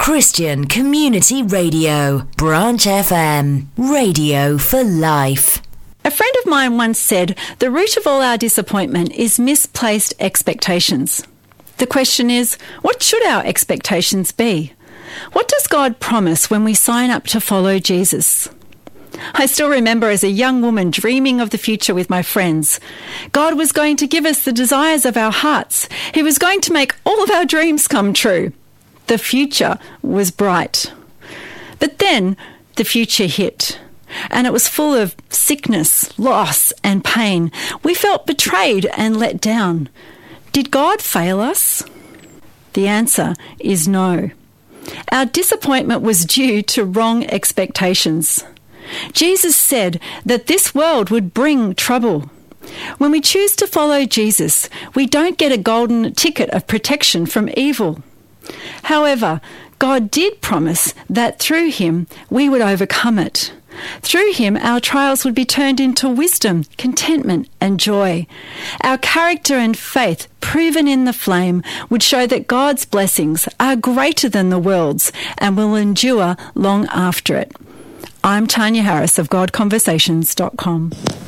Christian Community Radio, Branch FM, radio for life. A friend of mine once said, the root of all our disappointment is misplaced expectations. The question is, what should our expectations be? What does God promise when we sign up to follow Jesus? I still remember as a young woman dreaming of the future with my friends. God was going to give us the desires of our hearts. He was going to make all of our dreams come true. The future was bright. But then the future hit, and it was full of sickness, loss, and pain. We felt betrayed and let down. Did God fail us? The answer is no. Our disappointment was due to wrong expectations. Jesus said that this world would bring trouble. When we choose to follow Jesus, we don't get a golden ticket of protection from evil. However, God did promise that through him we would overcome it. Through him, our trials would be turned into wisdom, contentment, and joy. Our character and faith, proven in the flame, would show that God's blessings are greater than the world's and will endure long after it. I'm Tanya Harris of GodConversations.com.